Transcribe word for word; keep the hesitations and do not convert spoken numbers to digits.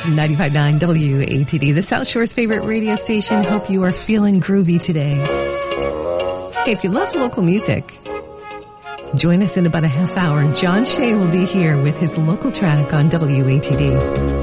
ninety-five point nine W A T D, the South Shore's favorite radio station. Hope you are feeling groovy today. Hey, if you love local music, join us in about a half hour. John Shea will be here with his local track on W A T D.